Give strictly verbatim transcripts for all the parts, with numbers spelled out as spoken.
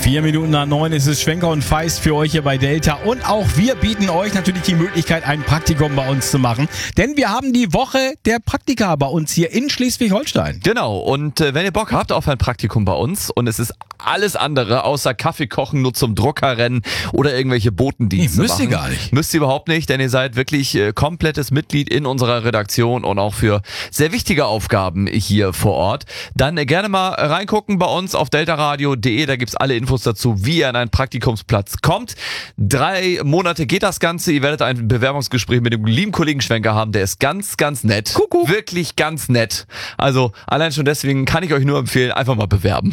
Vier Minuten nach neun ist es Schwenker und Feist für euch hier bei Delta. Und auch wir bieten euch natürlich die Möglichkeit, ein Praktikum bei uns zu machen. Denn wir haben die Woche der Praktika bei uns hier in Schleswig-Holstein. Genau, und äh, wenn ihr Bock habt auf ein Praktikum bei uns und es ist alles andere außer Kaffee kochen, nur zum Drucker rennen oder irgendwelche Botendienste Nee, müsst machen. ihr gar nicht. Müsst ihr überhaupt nicht, denn ihr seid wirklich äh, komplettes Mitglied in unserer Redaktion und auch für sehr wichtige Aufgaben hier vor Ort. Dann äh, gerne mal reingucken bei uns auf deltaradio punkt de, da gibt's alle Infos dazu, wie ihr an einen Praktikumsplatz kommt. Drei Monate geht das Ganze, ihr werdet ein Bewerbungsgespräch mit dem lieben Kollegen Schwenker haben, der ist ganz, ganz nett. Kuckuck. Wirklich ganz nett. Also allein schon deswegen kann ich euch nur empfehlen, einfach mal bewerben.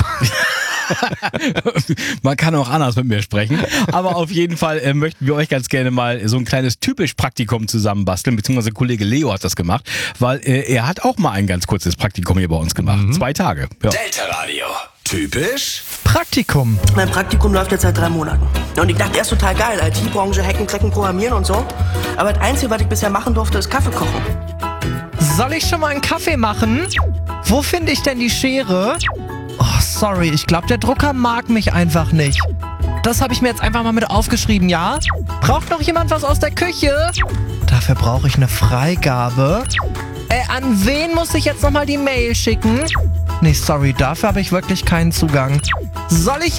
Man kann auch anders mit mir sprechen. Aber auf jeden Fall äh, möchten wir euch ganz gerne mal so ein kleines typisch Praktikum zusammenbasteln, beziehungsweise Kollege Leo hat das gemacht, weil äh, er hat auch mal ein ganz kurzes Praktikum hier bei uns gemacht. Mhm. Zwei Tage. Ja. Delta Radio. Typisch Praktikum. Mein Praktikum läuft jetzt seit drei Monaten. Und ich dachte erst total geil, I T-Branche, hacken, cracken, programmieren und so. Aber das Einzige, was ich bisher machen durfte, ist Kaffee kochen. Soll ich schon mal einen Kaffee machen? Wo finde ich denn die Schere? Oh, sorry, ich glaube, der Drucker mag mich einfach nicht. Das habe ich mir jetzt einfach mal mit aufgeschrieben, ja? Braucht noch jemand was aus der Küche? Dafür brauche ich eine Freigabe. Äh, an wen muss ich jetzt nochmal die Mail schicken? Nee, sorry, dafür habe ich wirklich keinen Zugang. Soll ich